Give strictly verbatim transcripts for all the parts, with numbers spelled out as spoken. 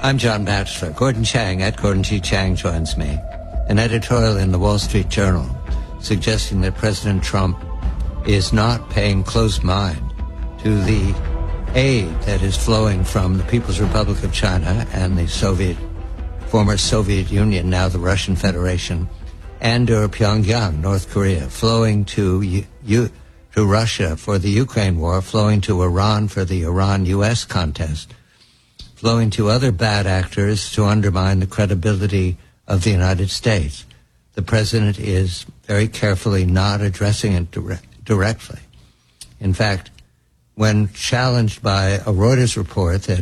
I'm John Batchelor. Gordon Chang, at Gordon T. Chang, joins me. An editorial in the Wall Street Journal suggesting that President Trump is not paying close mind to the aid that is flowing from the People's Republic of China and the Soviet, former Soviet Union, now the Russian Federation, and or Pyongyang, North Korea, flowing to U- U- to Russia for the Ukraine war, flowing to Iran for the Iran-U S contest, flowing to other bad actors to undermine the credibility of the United States. The president is very carefully not addressing it dire- directly. In fact, when challenged by a Reuters report that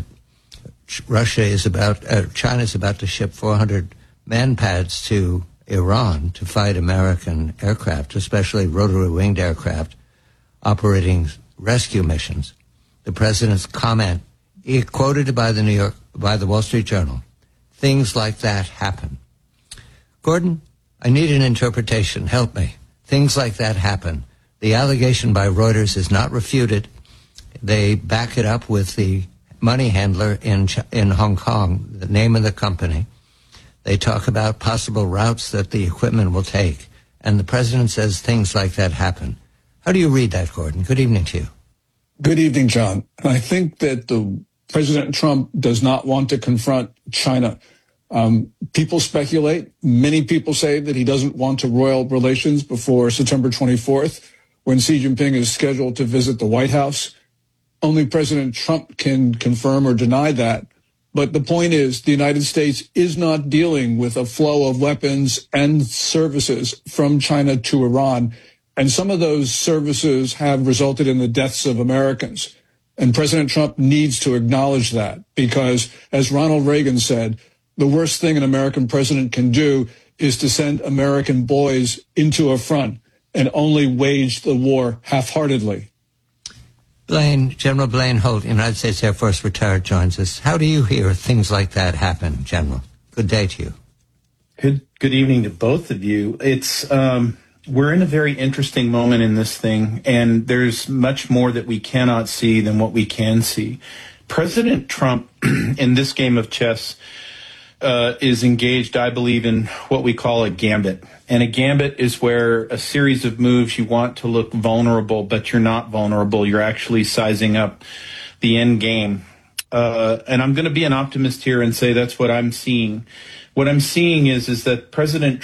Russia is about, uh, China is about to ship four hundred manpads to Iran to fight American aircraft, especially rotary-winged aircraft operating rescue missions, the president's comment, he quoted by the New York, by the Wall Street Journal, things like that happen. Gordon, I need an interpretation. Help me. Things like that happen. The allegation by Reuters is not refuted. They back it up with the money handler in in Hong Kong, the name of the company. They talk about possible routes that the equipment will take. And the president says things like that happen. How do you read that, Gordon? Good evening to you. Good evening, John. I think that the President Trump does not want to confront China. Um, people speculate. Many people say that he doesn't want to roil relations before September twenty-fourth, when Xi Jinping is scheduled to visit the White House. Only President Trump can confirm or deny that. But the point is, the United States is not dealing with a flow of weapons and services from China to Iran. And some of those services have resulted in the deaths of Americans. And President Trump needs to acknowledge that because, as Ronald Reagan said, the worst thing an American president can do is to send American boys into a front and only wage the war half-heartedly. Blaine, General Blaine Holt, United States Air Force retired, joins us. How do you hear things like that happen, General? Good day to you. Good, good evening to both of you. It's um, we're in a very interesting moment in this thing, and there's much more that we cannot see than what we can see. President Trump, in this game of chess, uh, is engaged, I believe, in what we call a gambit. And a gambit is where a series of moves, you want to look vulnerable, but you're not vulnerable. You're actually sizing up the end game. Uh, and I'm going to be an optimist here and say that's what I'm seeing. What I'm seeing is, is that President